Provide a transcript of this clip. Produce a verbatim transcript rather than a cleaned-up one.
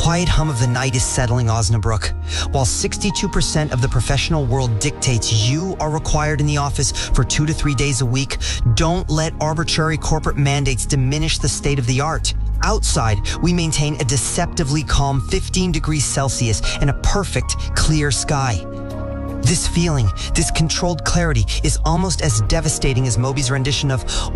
quiet hum of the night is settling Osnabrück. While sixty-two percent of the professional world dictates you are required in the office for two to three days a week, don't let arbitrary corporate mandates diminish the state of the art. Outside, we maintain a deceptively calm fifteen degrees Celsius and a perfect, clear sky. This feeling, this controlled clarity, is almost as devastating as Moby's rendition of